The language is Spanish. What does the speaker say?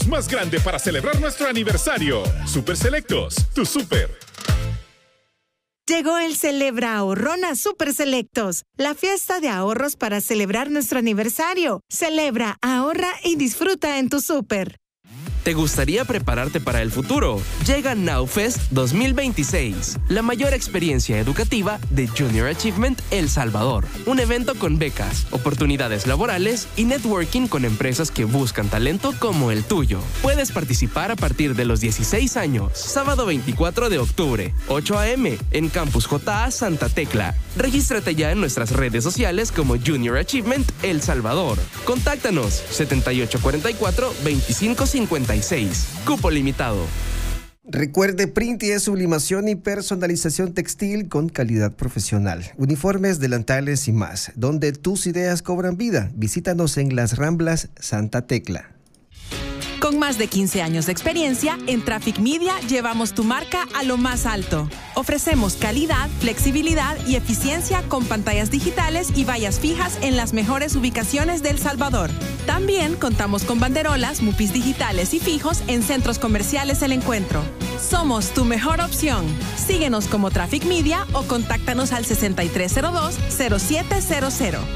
más grande para celebrar nuestro aniversario. Super Selectos, tu super. Llegó el Celebra Ahorrón a Super Selectos, la fiesta de ahorros para celebrar nuestro aniversario. Celebra, ahorra y disfruta en tu super. ¿Te gustaría prepararte para el futuro? Llega NowFest 2026, la mayor experiencia educativa de Junior Achievement El Salvador. Un evento con becas, oportunidades laborales y networking con empresas que buscan talento como el tuyo. Puedes participar a partir de los 16 años. Sábado 24 de octubre, 8 a.m. en Campus JA Santa Tecla. Regístrate ya en nuestras redes sociales como Junior Achievement El Salvador. Contáctanos 7844-2556. Cupo limitado. Recuerde, Printi es sublimación y personalización textil con calidad profesional. Uniformes, delantales y más. Donde tus ideas cobran vida. Visítanos en Las Ramblas, Santa Tecla. Con más de 15 años de experiencia, en Traffic Media llevamos tu marca a lo más alto. Ofrecemos calidad, flexibilidad y eficiencia con pantallas digitales y vallas fijas en las mejores ubicaciones de El Salvador. También contamos con banderolas, mupis digitales y fijos en centros comerciales El Encuentro. Somos tu mejor opción. Síguenos como Traffic Media o contáctanos al 6302-0700.